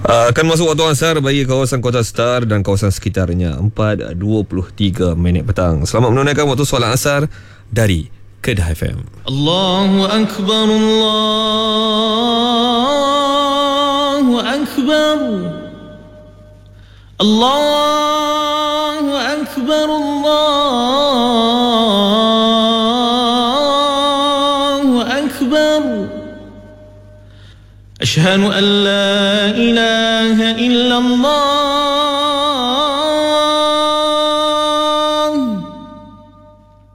Akan masuk waktu asar bagi kawasan Kota Star dan kawasan sekitarnya. 4:23 petang. Selamat menunaikan waktu solat asar dari Kedah FM. Allahu Akbar, Allahu Akbar, Allahu Akbar, Allahu Akbar. Ashhadu an la ilaha illallah